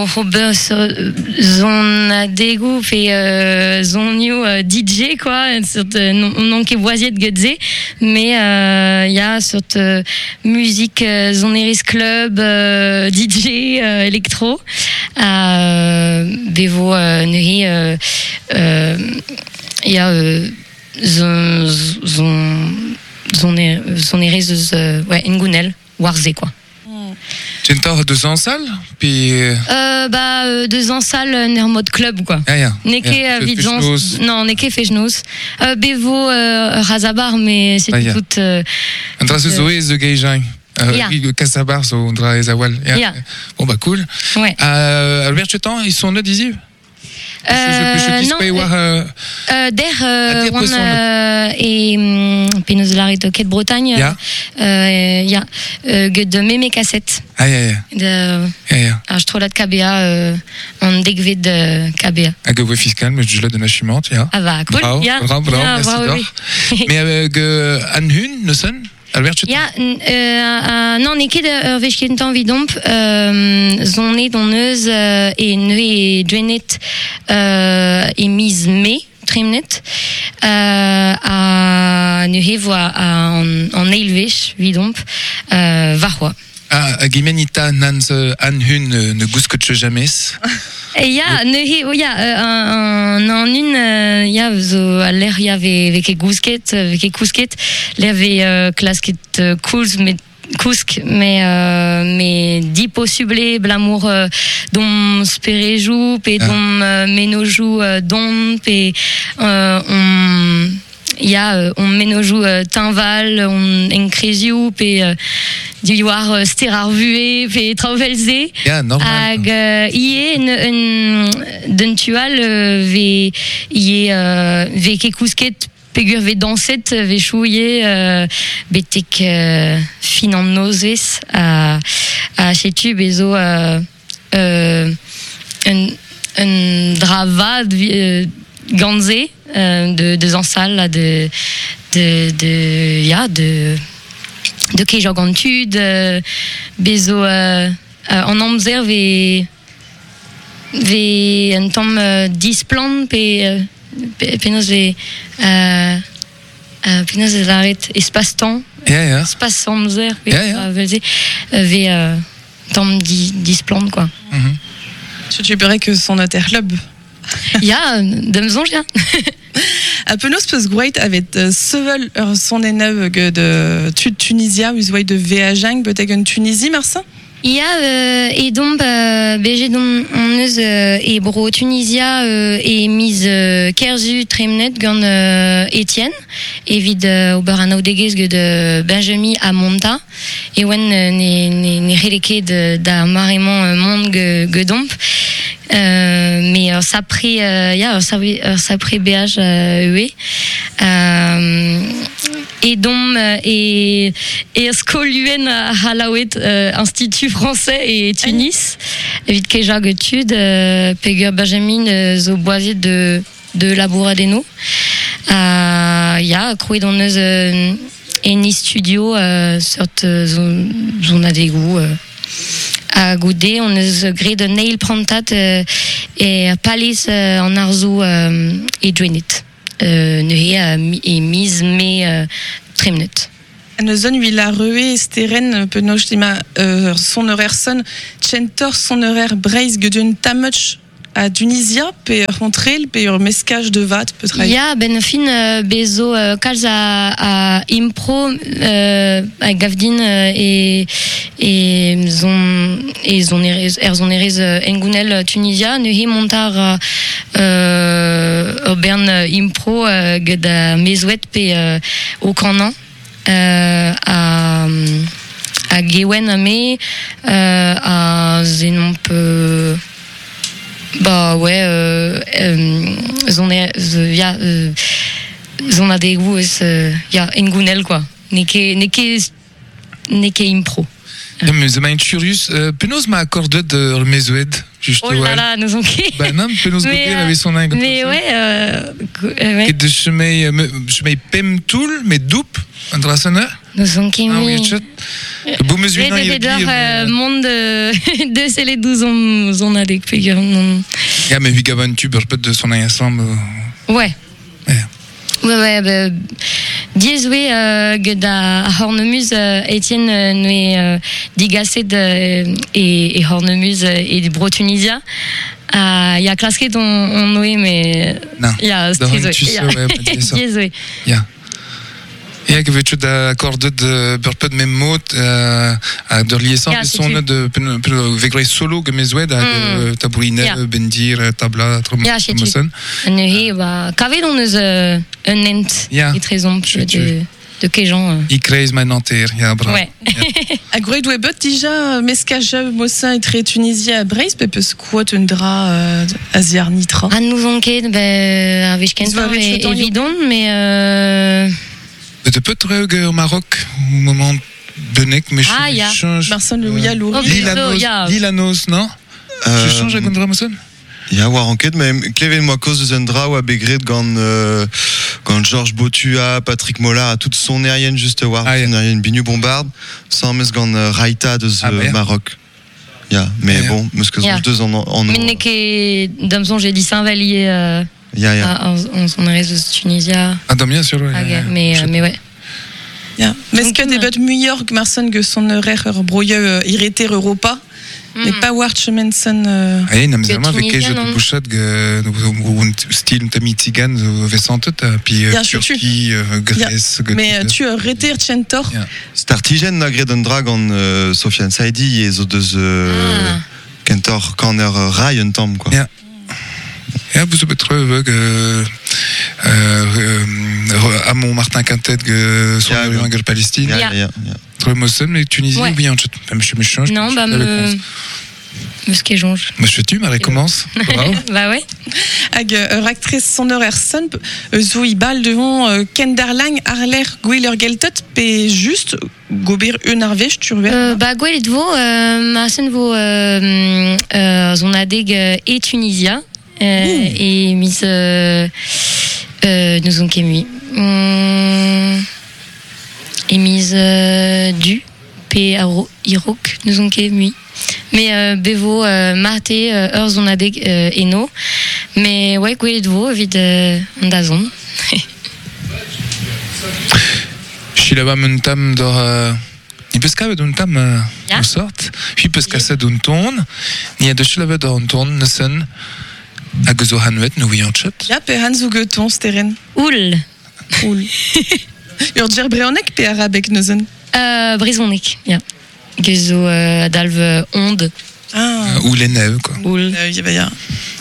Robert zon adegu fait zon new DJ quoi, non qui voisier de Gutzé, mais il y a sorte musique zon Eris Club DJ électro bevo nehi il y a zon Eris ouais Ngunel Warzé quoi. T'as 2 ans en salle puis deux ans salle ner mode club quoi. Neke vidance non neke fejnos bevo razabar mais c'est tout Andra se zoe the gaijang Casabar so Andra ezawal. Bon bah cool. Ouais. Albert Chetan ils sont nés d'ici. Non, et Penos de la Ritoquet de Bretagne, il y a de mémé cassette. Je trouve là de KBA, on dégvait de KBA. Un gouvernement fiscal, mais je l'ai de Nachimant, Ah bah, cool. Bravo, mais Anhun, ne sonne? Albert Chetan? Non, neke de vechkentan vidomp, zon e donneuse et ne et dwenet et mise me trimnet à ne revoa en élevech vidomp varroa. Gimenita nans Anhun ne gouskotche jamais. Et il y a il y a zo à l'air il y avait avec gousket avec cousket il y avait clasquet couz mais Kousk, mais dit possible blamour dont spérejou et dont ménojou dont et on il y a on ménojou tinval on encrésiou et d'y sterar vué et travelzé normal dentual ve ke kousket pegur ve danset ve chouillé betek fin en nozes à chetu bezo un drava ganzé de zansal là de kejogantud bezo en amzer ve un tom displant penos ve penos ve arrête espace-temps espace amzer ve tom displant quoi. Tu parais que son notaire club. Demzongia. Penos peus gwait avait sevel son éneuve de Tunisia, usway de Véajang, peut-être en Tunisie, Marcin? Et donc BG dont on et bro Tunisia et mise Kerzu Tremnet gant Étienne et vide Oberana Odeges de Benjamin à Monta et when ne releke da marement monde gedomp mais ça pris ça pris BH et donc et scoluen à Halawet Institut français et Tunis vite que j'ai étude Peger Benjamin zo boisier de Labouradeno croix dans une studio sorte zone des goûts à Goudé on est gré de nail prantat et Palace en Arzu et Dwenit et mise mais trimnet. Une zone où il a rué steren penoch dima son horaire son chentor son horaire braise gedun tamuch à Tunisia pe rentrel pe mescage de vat peut-être. Ben fin bezo calz à impro à Gavdin et zon erez engunel Tunisia ne hi montar bern impro geda mezouet pe au canan à Gewen ame à zenon peu bah ouais zon a des goûts y a engunel quoi neke impro. Mais je m'en curieux penos m'a accordé de mezoued juste oh là là nous on qui bah non penos goûter avait son ing mais ouais de chemin pem tool mais doupe un drasana Nous sommes qui Ah oui, Boum les monde de c'est les 12 on a des figures. Ja, mais vi gavan tu peut de son ensemble. Ouais. Ouais, Diezoué da Hornemuse Étienne nous digasset et Hornemuse et des Bro Tunisia. Il y a clasqué on Noé mais il y a Diezoué. Ja. Ja, ik weet de akkoorden de burpet met moot door liaison sont de vegre solo que mes oued tabourine bendir tabla tromosen. Nee, kavet on eus un ent et trezomp de kejan. I kreis ma nanter, ja bra. Ouais. A grouet webot déjà meskaja mossa et très Tunisia à Breis pepes quot un dra aziar nitra. An nous onket avec kentor évident mais de peut-être au Maroc au moment de nek mais je change Marcel Louia Louri Lilanos non je change à Gondra Mosson ja war enquête mais Cleven moi cause de Zendra ou à Begret quand Georges Botua Patrick Molla a toute son aérienne juste war aérienne binu bombarde sans mes gant Raita de Maroc ja mais bon parce que sont deux en mais nek damson j'ai dit Saint-Vallier on reste de Tunisia. Ah, bien sûr, ouais. Mais ouais. Ja. Mais est-ce que des bêtes meilleures que Marson que son horaire brouilleux irrité Europa, mais pas Warch Manson. Ah, non, mais vraiment avec les jeux de bouchette, style Tamitigan, Vessant, puis Turquie, Grèce. Mais tu as arrêté Chentor. C'est artigen na Greden Dragon, Sofiane Saidi et deux Kentor Corner Ryan Tom quoi. Ja, vous avez trouvé que à mon Martin Quintet que sur le guerre Palestine. Très mossem mais Tunisie ou bien même je me change. Non bah Monsieur Jonge. Monsieur tu m'as recommence. Bah ouais. Ag actrice son horaire son zoui bal devant Kenderlang Arler Gwiller Geltot pe juste gober une arvèche tu reviens. Bah Gwell de vo ma son vo zonadeg et Tunisia. Et Miss nous ont kémui et Miss du P.A.R.O. Irok nous ont kémui mais Bevo Marte Eurzonadeg Eno mais ouais quoi de vous vite Andazon je suis là-bas mon tam dans il peut se caler d'un tam en sorte puis peut se casser d'un ton il y a de chez là-bas dans un ton nassen a gezo hanwet no wiantchat. Ja, pe han zo geton steren. Oul. Ur djer breonek pe arabek neuzen. Brisonek, ja. Gezo dalve onde. Ou les neves quoi. Oul. Ja.